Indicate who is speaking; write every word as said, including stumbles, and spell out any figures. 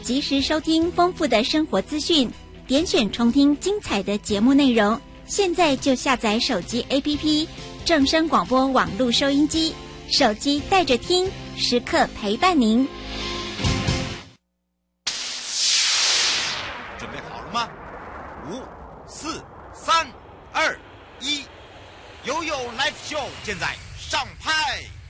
Speaker 1: 及时收听丰富的生活资讯，点选重听精彩的节目内容。现在就下载手机 A P P 正声广播网络收音机，手机带着听，时刻陪伴您。
Speaker 2: 准备好了吗？五、四、三、二、一，悠悠 Live Show 现在上拍。